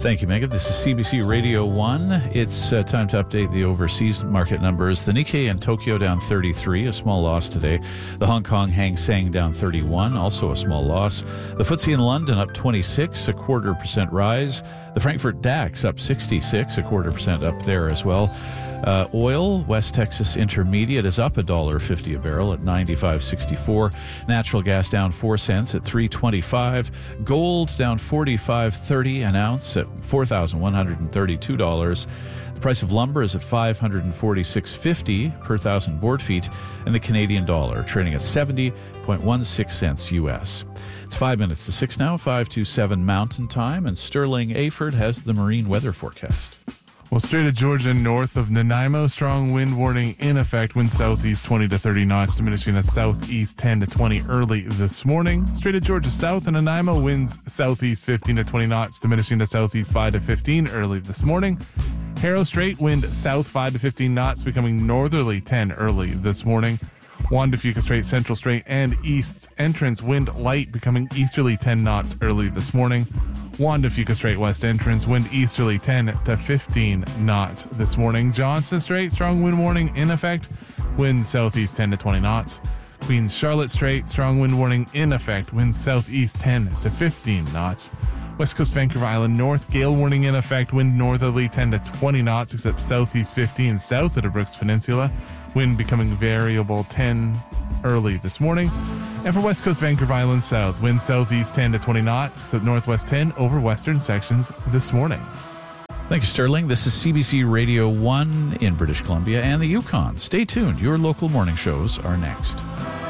Thank you, Megan. This is CBC Radio 1. It's time to update the overseas market numbers. The Nikkei in Tokyo down 33, a small loss today. The Hong Kong Hang Seng down 31, also a small loss. The FTSE in London up 26, a 0.25% rise. The Frankfurt DAX up 66, a 0.25% up there as well. Oil, West Texas Intermediate is up $1.50 a barrel at 95.64. Natural gas down 4 cents at 3.25. Gold down 45.30 an ounce at $4,132. The price of lumber is at $546.50 per thousand board feet, and the Canadian dollar trading at 70.16 cents U.S. It's 5 minutes to 6 now, 5:27 Mountain Time, and Sterling Aford has the marine weather forecast. Well, Strait of Georgia north of Nanaimo, strong wind warning in effect. Wind southeast 20 to 30 knots, diminishing to southeast 10 to 20 early this morning. Strait of Georgia south of Nanaimo, winds southeast 15 to 20 knots, diminishing to southeast 5 to 15 early this morning. Haro Strait, wind south 5 to 15 knots, becoming northerly 10 early this morning. Juan de Fuca Strait, Central Strait, and East Entrance, wind light, becoming easterly 10 knots early this morning. Juan de Fuca Strait, West Entrance, wind easterly 10 to 15 knots this morning. Johnston Strait, strong wind warning in effect, wind southeast 10 to 20 knots. Queen Charlotte Strait, strong wind warning in effect, wind southeast 10 to 15 knots. West Coast Vancouver Island North, gale warning in effect, wind northerly 10 to 20 knots, except southeast 15 south of the Brooks Peninsula. Wind becoming variable 10 early this morning. And for West Coast Vancouver Island South, wind southeast 10 to 20 knots, except northwest 10 over western sections this morning. Thank you, Sterling. This is CBC Radio 1 in British Columbia and the Yukon. Stay tuned. Your local morning shows are next.